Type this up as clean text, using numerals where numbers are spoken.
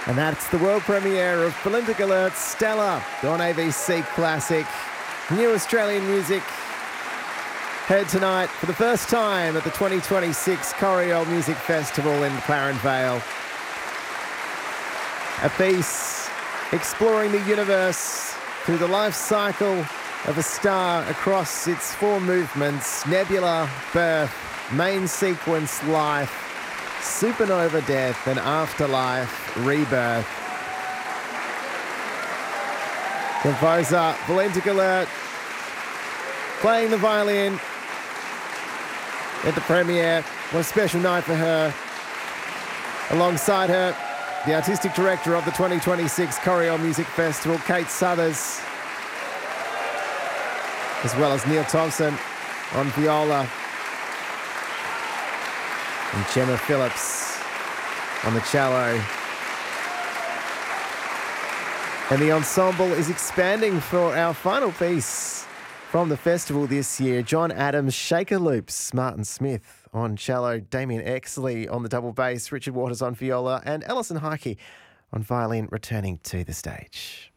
And that's the world premiere of Belinda Galert's Stella on ABC Classic. New Australian music heard tonight for the first time at the 2026 Coriol Music Festival in McLaren Vale. A piece exploring the universe through the life cycle of a star across its four movements: nebula, birth, main sequence, life, supernova, death, and afterlife, rebirth. Composer Belinda Galert playing the violin at the premiere. What a special night for her. Alongside her, the artistic director of the 2026 Coriol Music Festival, Kate Suthers, as well as Neil Thompson on viola, and Gemma Phillips on the cello. And the ensemble is expanding for our final piece from the festival this year. John Adams, Shaker Loops, Martin Smith on cello, Damien Exley on the double bass, Richard Waters on viola, and Alison Heike on violin returning to the stage.